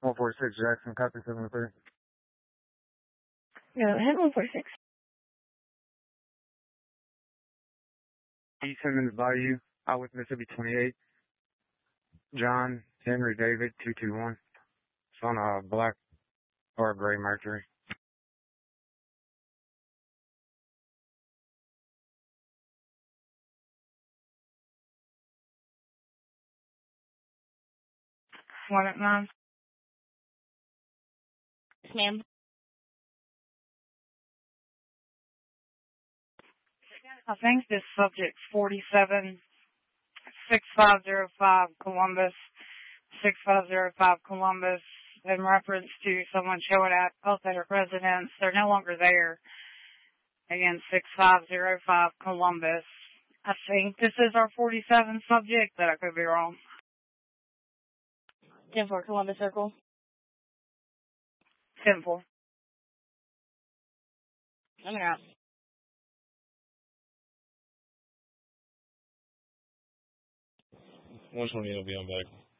146 Jackson, copy 73. Yeah, hit 146. East Simmons Bayou, with Mississippi 28. John Henry David 221. It's on a black or a gray Mercury. One at 9. Yes, ma'am. I think this subject 476505 Columbus, 6505 Columbus, in reference to someone showing up at a residence. They're no longer there. Again, 6505 Columbus. I think this is our 47 subject, but I could be wrong. 10-4 Columbus Circle. 10-4. I'm out. 128 will be on back.